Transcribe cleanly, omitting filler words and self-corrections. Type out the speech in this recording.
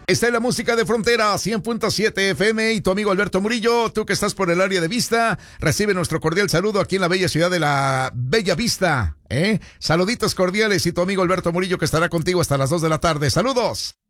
Esta es la música de Frontera 100.7 FM y tu amigo Alberto Murillo, tú que estás por el área de Vista, recibe nuestro cordial saludo aquí en la bella ciudad de la Bella Vista. Saluditos cordiales y tu amigo Alberto Murillo que estará contigo hasta las 2 de la tarde. ¡Saludos!